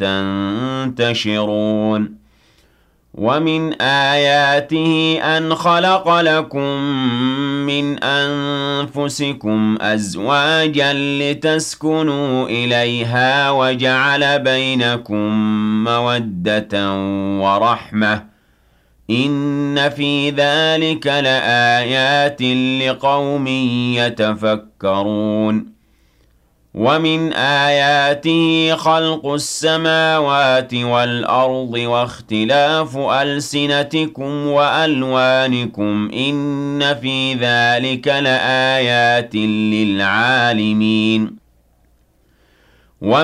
تنتشرون ومن آياته أن خلق لكم من أنفسكم أزواجا لتسكنوا إليها وجعل بينكم مودة ورحمة إن في ذلك لآيات لقوم يتفكرون ومن آياته خلق السماوات والأرض واختلاف ألسنتكم وألوانكم إن في ذلك لآيات للعالمين